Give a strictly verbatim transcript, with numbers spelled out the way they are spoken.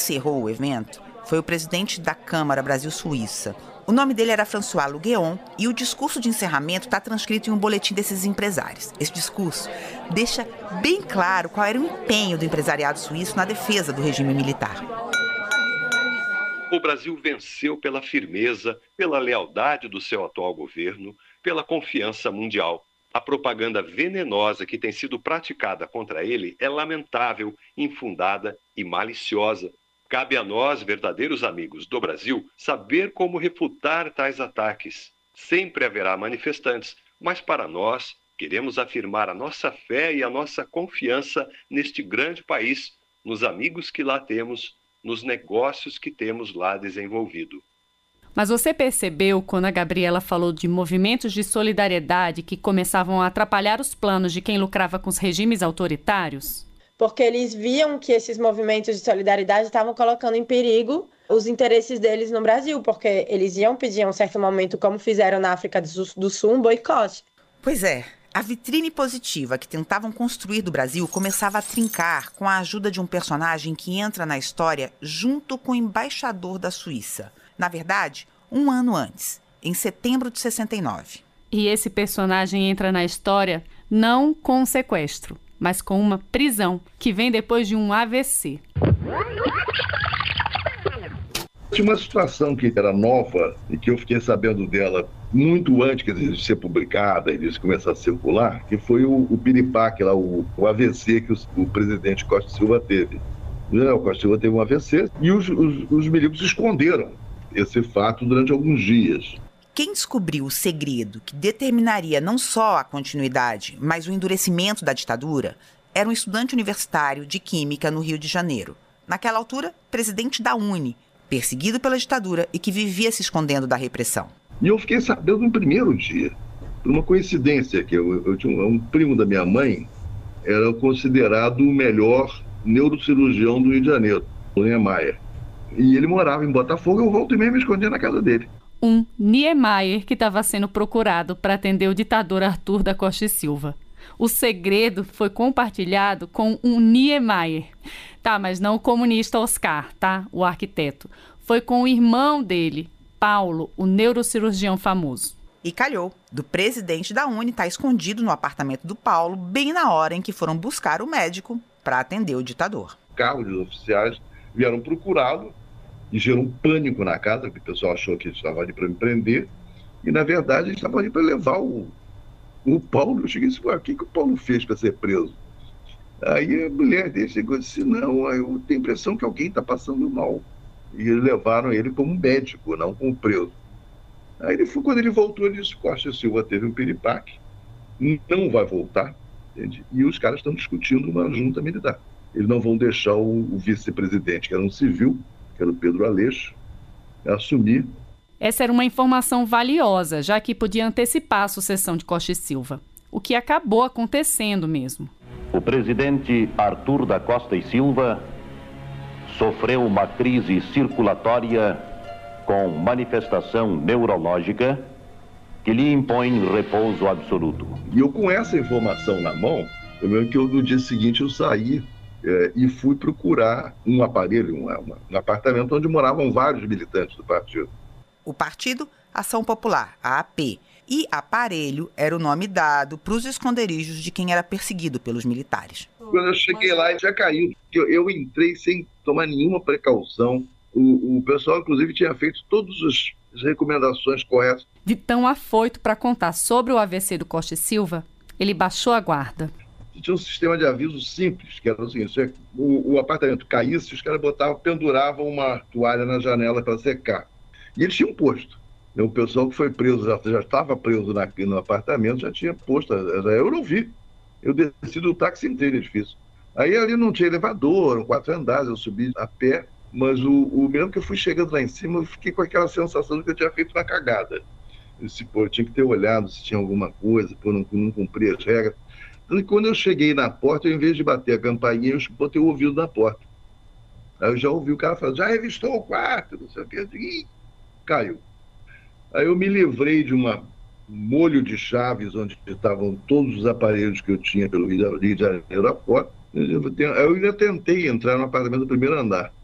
encerrou o evento foi o presidente da Câmara Brasil-Suíça. O nome dele era François Lugueon e o discurso de encerramento está transcrito em um boletim desses empresários. Esse discurso deixa bem claro qual era o empenho do empresariado suíço na defesa do regime militar. O Brasil venceu pela firmeza, pela lealdade do seu atual governo, pela confiança mundial. A propaganda venenosa que tem sido praticada contra ele é lamentável, infundada e maliciosa. Cabe a nós, verdadeiros amigos do Brasil, saber como refutar tais ataques. Sempre haverá manifestantes, mas para nós, queremos afirmar a nossa fé e a nossa confiança neste grande país, nos amigos que lá temos, nos negócios que temos lá desenvolvido. Mas você percebeu quando a Gabriela falou de movimentos de solidariedade que começavam a atrapalhar os planos de quem lucrava com os regimes autoritários? Porque eles viam que esses movimentos de solidariedade estavam colocando em perigo os interesses deles no Brasil, porque eles iam pedir, em um certo momento, como fizeram na África do Sul, um boicote. Pois é, a vitrine positiva que tentavam construir do Brasil começava a trincar com a ajuda de um personagem que entra na história junto com o embaixador da Suíça. Na verdade, um ano antes, em setembro de sessenta e nove. E esse personagem entra na história não com um sequestro, mas com uma prisão, que vem depois de um A V C. Tinha uma situação que era nova e que eu fiquei sabendo dela muito antes de ser publicada e de começar a circular, que foi o, o piripaque, lá, o, o A V C que o, o presidente Costa Silva teve. O general Costa Silva teve um A V C e os, os, os milicos esconderam esse fato durante alguns dias. Quem descobriu o segredo que determinaria não só a continuidade, mas o endurecimento da ditadura, era um estudante universitário de Química no Rio de Janeiro. Naquela altura, presidente da UNE, perseguido pela ditadura e que vivia se escondendo da repressão. E eu fiquei sabendo no primeiro dia, por uma coincidência, que eu, eu tinha um, um primo da minha mãe, era considerado o melhor neurocirurgião do Rio de Janeiro, o Niemeyer. E ele morava em Botafogo, eu volto e meio me escondia na casa dele. Um Niemeyer que estava sendo procurado para atender o ditador Arthur da Costa e Silva. O segredo foi compartilhado com um Niemeyer. Tá, mas não o comunista Oscar, tá? O arquiteto. Foi com o irmão dele, Paulo, o neurocirurgião famoso. E calhou, do presidente da UNE estar escondido no apartamento do Paulo, bem na hora em que foram buscar o médico para atender o ditador. Carros de oficiais vieram procurá-lo e gerou um pânico na casa, porque o pessoal achou que eles estavam ali para me prender, e na verdade eles estavam ali para levar o, o Paulo. Eu cheguei e disse, o que, que o Paulo fez para ser preso? Aí a mulher dele chegou e disse, não, eu tenho a impressão que alguém está passando mal. E eles levaram ele como médico, não como preso. Aí ele foi, quando ele voltou, ele disse, Costa Silva teve um piripaque, não vai voltar, entende? E os caras estão discutindo uma junta militar. Eles não vão deixar o, o vice-presidente, que era um civil, que era o Pedro Aleixo, assumir. Essa era uma informação valiosa, já que podia antecipar a sucessão de Costa e Silva, o que acabou acontecendo mesmo. O presidente Arthur da Costa e Silva sofreu uma crise circulatória com manifestação neurológica que lhe impõe repouso absoluto. E eu, com essa informação na mão, eu lembro que eu, no dia seguinte eu saí é, e fui procurar um aparelho, um, um apartamento onde moravam vários militantes do partido. O Partido Ação Popular, a A P, e aparelho era o nome dado para os esconderijos de quem era perseguido pelos militares. Quando eu cheguei lá, ele tinha caído. Eu, eu entrei sem tomar nenhuma precaução. O, o pessoal, inclusive, tinha feito todas as recomendações corretas. De tão afoito para contar sobre o A V C do Costa e Silva, ele baixou a guarda. Tinha um sistema de aviso simples, que era o seguinte, o, o apartamento caísse, os caras botavam, penduravam uma toalha na janela para secar. E eles tinham posto. O pessoal que foi preso, já, já estava preso na, no apartamento, já tinha posto. Eu não vi. Eu desci do táxi inteiro, edifício. Aí ali não tinha elevador, eram quatro andares, eu subi a pé, mas o, o mesmo que eu fui chegando lá em cima, eu fiquei com aquela sensação de que eu tinha feito uma cagada. Eu disse, pô, eu tinha que ter olhado se tinha alguma coisa, pô, não, não cumprir as regras. Então, quando eu cheguei na porta, eu, em vez de bater a campainha, eu botei o ouvido na porta. Aí eu já ouvi o cara falando, já revistou o quarto, não sei o que, e caiu. Aí eu me livrei de uma, um molho de chaves onde estavam todos os aparelhos que eu tinha pelo Rio de Janeiro afora. Eu ainda tentei entrar no apartamento do primeiro andar.